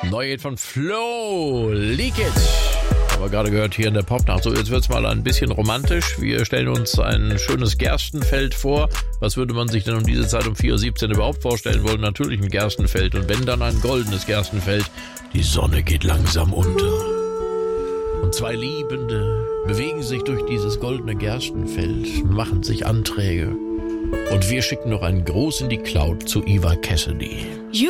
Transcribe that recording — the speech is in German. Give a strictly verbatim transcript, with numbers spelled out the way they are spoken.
Neues von Flo, Leak It. Haben wir gerade gehört hier in der Popnacht. So, jetzt wird's mal ein bisschen romantisch. Wir stellen uns ein schönes Gerstenfeld vor. Was würde man sich denn um diese Zeit um vier Uhr siebzehn überhaupt vorstellen wollen? Natürlich ein Gerstenfeld. Und wenn, dann ein goldenes Gerstenfeld. Die Sonne geht langsam unter. Und zwei Liebende bewegen sich durch dieses goldene Gerstenfeld, machen sich Anträge. Und wir schicken noch einen Gruß in die Cloud zu Eva Cassidy.